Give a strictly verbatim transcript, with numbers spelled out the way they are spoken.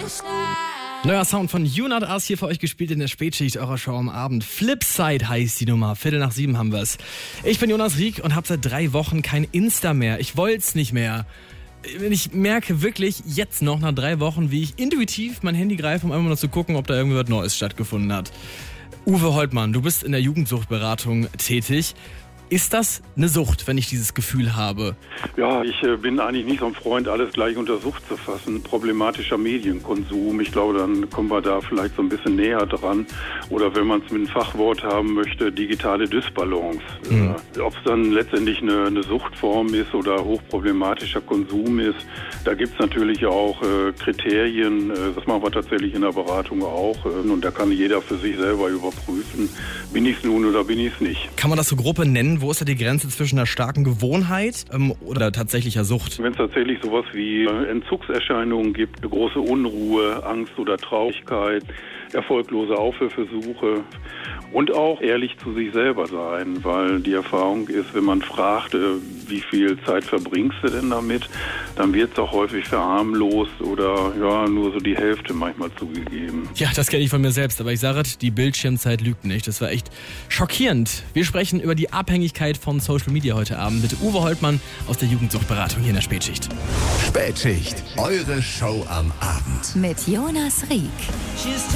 Neuer Sound von You Not Us, hier für euch gespielt in der Spätschicht eurer Show am Abend. Flipside heißt die Nummer, Viertel nach sieben haben wir's. Ich bin Jonas Rieck und habe seit drei Wochen kein Insta mehr. Ich wollt's nicht mehr. Ich merke wirklich jetzt noch nach drei Wochen, wie ich intuitiv mein Handy greife, um einfach nur zu gucken, ob da irgendwas Neues stattgefunden hat. Uwe Holtmann, du bist in der Jugendsuchtberatung tätig. Ist das eine Sucht, wenn ich dieses Gefühl habe? Ja, ich äh, bin eigentlich nicht so ein Freund, alles gleich unter Sucht zu fassen. Problematischer Medienkonsum, ich glaube, dann kommen wir da vielleicht so ein bisschen näher dran. Oder wenn man es mit einem Fachwort haben möchte, digitale Dysbalance. Mhm. Äh, Ob es dann letztendlich eine, eine Suchtform ist oder hochproblematischer Konsum ist, da gibt es natürlich auch äh, Kriterien. Äh, das machen wir tatsächlich in der Beratung auch. Äh, und da kann jeder für sich selber überprüfen, bin ich es nun oder bin ich es nicht. Kann man das so grob benennen? Wo ist da die Grenze zwischen einer starken Gewohnheit ähm, oder tatsächlicher Sucht? Wenn es tatsächlich sowas wie Entzugserscheinungen gibt, eine große Unruhe, Angst oder Traurigkeit, erfolglose Aufhörversuche und auch ehrlich zu sich selber sein, weil die Erfahrung ist, wenn man fragt, wie viel Zeit verbringst du denn damit, dann wird es auch häufig verharmlost oder ja nur so die Hälfte manchmal zugegeben. Ja, das kenne ich von mir selbst, aber ich sage es, die Bildschirmzeit lügt nicht. Das war echt schockierend. Wir sprechen über die Abhängigkeit von Social Media heute Abend mit Uwe Holtmann aus der Jugendsuchtberatung hier in der Spätschicht. Spätschicht, eure Show am Abend. Mit Jonas Rieck.